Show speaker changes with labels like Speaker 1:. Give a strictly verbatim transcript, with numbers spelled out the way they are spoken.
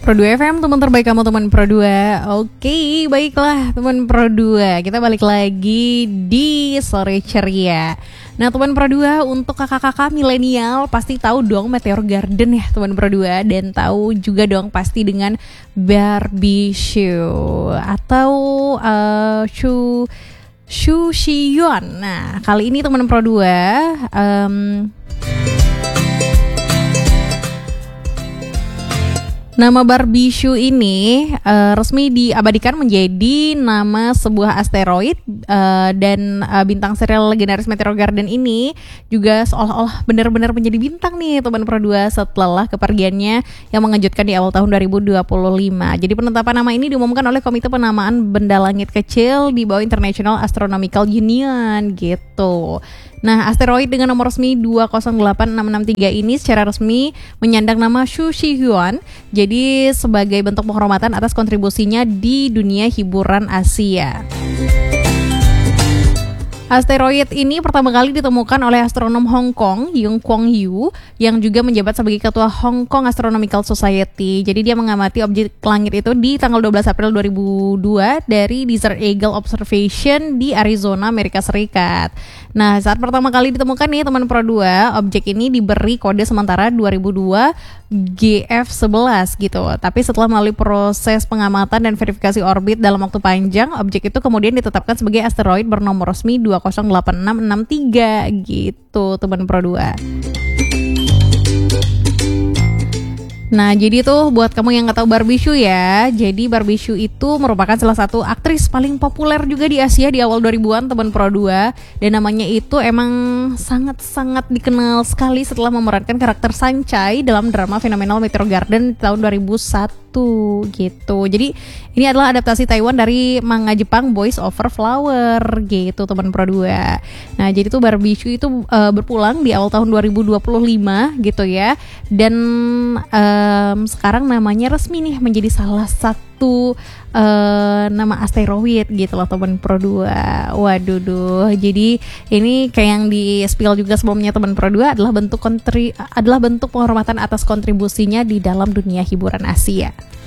Speaker 1: Pro dua F M, teman terbaik kamu, teman Pro dua. Oke, baiklah teman Pro dua, kita balik lagi di Sore Ceria. Nah teman Pro dua, untuk kakak-kakak milenial pasti tahu dong Meteor Garden ya teman Pro dua. Dan tahu juga dong pasti dengan Barbie Shoe atau uh, Shu Shu Shiyuan. Nah kali ini teman Pro dua, um, nama Barbie Shoe ini uh, resmi diabadikan menjadi nama sebuah asteroid uh, dan uh, bintang serial legendaris Meteor Garden ini juga seolah-olah benar-benar menjadi bintang nih teman Pro dua setelah kepergiannya yang mengejutkan di awal tahun dua ribu dua puluh lima. Jadi penetapan nama ini diumumkan oleh Komite Penamaan Benda Langit Kecil di bawah International Astronomical Union gitu. Nah, asteroid dengan nomor resmi dua nol delapan enam enam tiga ini secara resmi menyandang nama Shu Shiyuan, jadi sebagai bentuk penghormatan atas kontribusinya di dunia hiburan Asia. Asteroid ini pertama kali ditemukan oleh astronom Hong Kong, Yung Kwong Yu, yang juga menjabat sebagai ketua Hong Kong Astronomical Society. Jadi dia mengamati objek langit itu di tanggal dua belas April dua ribu dua dari Desert Eagle Observation di Arizona, Amerika Serikat. Nah, saat pertama kali ditemukan nih teman Pro dua, objek ini diberi kode sementara dua ribu dua G F sebelas gitu. Tapi setelah melalui proses pengamatan dan verifikasi orbit dalam waktu panjang, objek itu kemudian ditetapkan sebagai asteroid bernomor resmi dua nol delapan enam enam tiga gitu teman Pro dua. Nah jadi tuh buat kamu yang gak tahu Barbie Shoe ya, jadi Barbie Shoe itu merupakan salah satu aktris paling populer juga di Asia di awal dua ribuan teman Pro dua. Dan namanya itu emang sangat-sangat dikenal sekali setelah memerankan karakter Sancai dalam drama fenomenal Meteor Garden tahun dua ribu satu gitu. Jadi ini adalah adaptasi Taiwan dari manga Jepang Boys Over Flower gitu teman Pro dua. Nah jadi tuh Barbie Shoe itu uh, berpulang di awal tahun dua ribu dua puluh lima gitu ya. Dan uh, Um, sekarang namanya resmi nih menjadi salah satu uh, nama asteroid gitu loh teman Pro dua. Waduh duh. Jadi ini kayak yang di spill juga sebelumnya teman Pro dua adalah bentuk kontri adalah bentuk penghormatan atas kontribusinya di dalam dunia hiburan Asia.